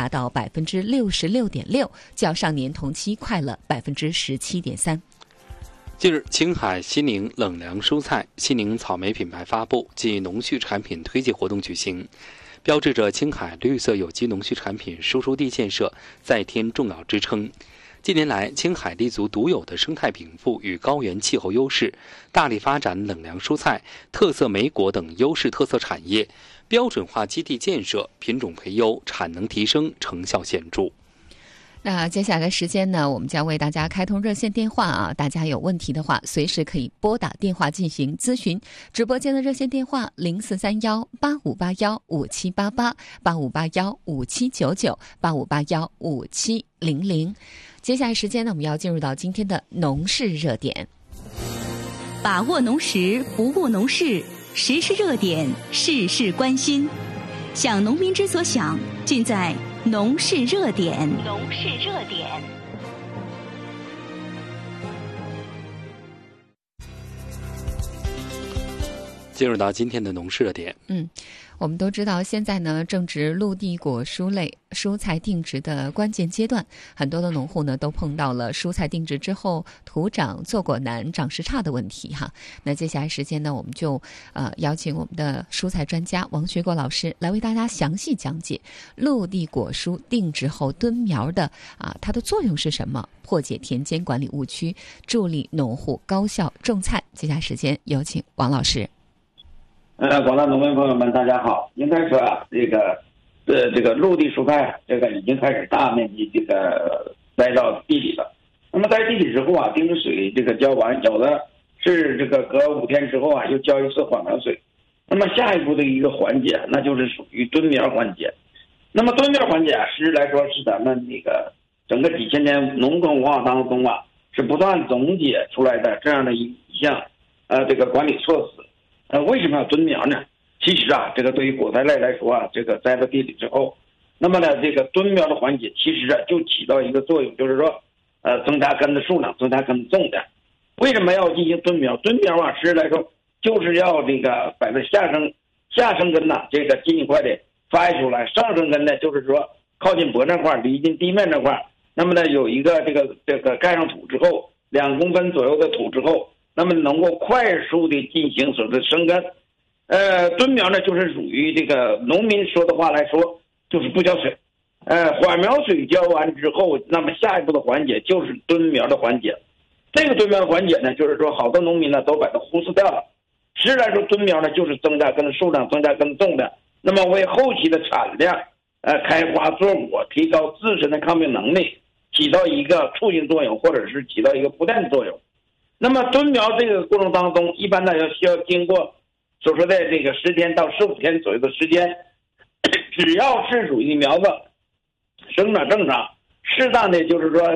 达到66.6%，较上年同期快了17.3%。 近日，青海西宁冷凉蔬菜、西宁草莓品牌发布暨农畜产品推介活动举行，标志着青海绿色有机农畜产品输出地建设再添重要支撑。近年来，青海立足独有的生态禀赋与高原气候优势，大力发展冷凉蔬菜、特色莓果等优势特色产业，标准化基地建设、品种培优、产能提升成效显著。 那接下来时间呢，我们将为大家开通热线电话啊，大家有问题的话，随时可以拨打电话进行咨询。直播间的热线电话0431-8581-5788，8581-5799，8581-5700。接下来时间呢，我们要进入到今天的农事热点， 把握农时，不误农事，时事热点，事事关心，想农民之所想，尽在农事热点。农事热点。 进入到今天的农事热点。 我们都知道，现在呢正值陆地果蔬类蔬菜定植的关键阶段，很多的农户呢都碰到了蔬菜定植之后土长、坐果难、长势差的问题哈。那接下来时间呢，我们就邀请我们的蔬菜专家王学国老师来为大家详细讲解陆地果蔬定植后蹲苗的它的作用是什么，破解田间管理误区，助力农户高效种菜。接下来时间有请王老师。 广大农民朋友们，大家好。应该说这个陆地蔬菜这个已经开始大面积这个栽到地里了。那么在地里之后定植水这个浇完，有的是这个隔5天之后又浇一次缓苗水。那么下一步的一个环节，那就是属于蹲苗环节。那么蹲苗环节实际来说是咱们这个整个几千年农耕文化当中是不断总结出来的这样的一项这个管理措施。为什么要蹲苗呢？其实这个对于果菜类来说这个栽到地里之后，那么呢这个蹲苗的环节其实就起到一个作用，就是说增加根的数量，增加根的重量。为什么要进行蹲苗？蹲苗实际来说就是要这个把这下生根这个尽快的发育出来，上生根呢就是说靠近脖这块，离近地面这块，那么呢有一个这个盖上土之后，2公分左右的土之后，那么能够快速的进行所谓的生根。蹲苗呢就是属于这个农民说的话来说就是不浇水。缓苗水浇完之后，那么下一步的环节就是蹲苗的环节。这个蹲苗的环节呢，就是说好多农民呢都把它忽视掉了。实际来说，蹲苗呢就是增加根的数量，增加根的重量，那么为后期的产量开花坐果，提高自身的抗病能力，起到一个促进作用，或者是起到一个铺垫的作用。那么蹲苗这个过程当中，一般呢需要经过所说的这个10天到15天左右的时间，只要是属于苗子生长正常，适当的就是说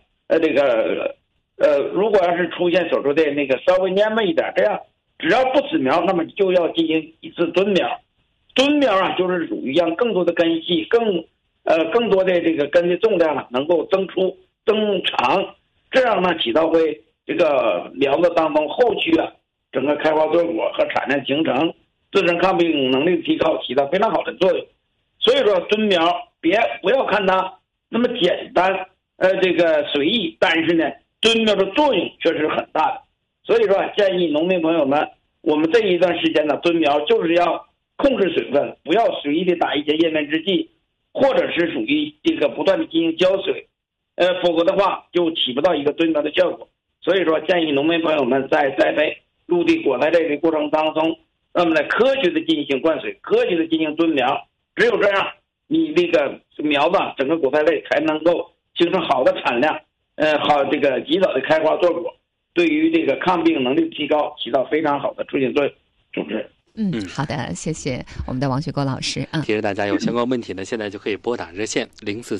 如果要是出现所说的那个稍微蔫巴一点，这样只要不死苗，那么就要进行一次蹲苗。蹲苗就是属于让更多的根系更多的这个根的重量能够增长，这样呢起到为这个苗子当中后期整个开花坐果和产量形成、自身抗病能力的提高，起到非常好的作用。所以说蹲苗不要看它那么简单这个随意，但是呢蹲苗的作用确实很大的。所以说建议农民朋友们，我们这一段时间蹲苗就是要控制水分，不要随意的打一些叶面制剂，或者是属于这个不断的进行浇水，否则的话就起不到一个蹲苗的效果。所以说建议农民朋友们在栽培陆地果菜类的过程当中，那么呢科学的进行灌水，科学的进行蹲苗，只有这样你这个苗子整个果菜类才能够形成好的产量，好这个及早的开花坐果，对于这个抗病能力提高起到非常好的促进作用。主持人。 好的，谢谢我们的王学国老师。 其实大家有相关问题呢，现在就可以拨打热线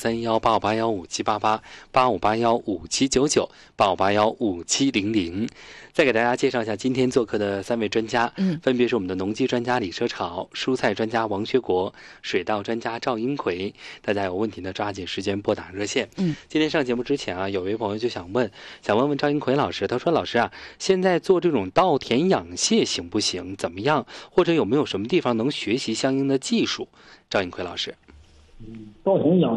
0431-8581-5788，8581-5799，8581-5700。再给大家介绍一下今天做客的3位专家，分别是我们的农机专家李奢潮、蔬菜专家王学国、水稻专家赵英奎。大家有问题呢，抓紧时间拨打热线。今天上节目之前有位朋友就想问问赵英奎老师，他说：“老师现在做这种稻田养蟹行不行？怎么样？或者有没有什么地方能学习相应的技术？”赵英奎老师。 稻田养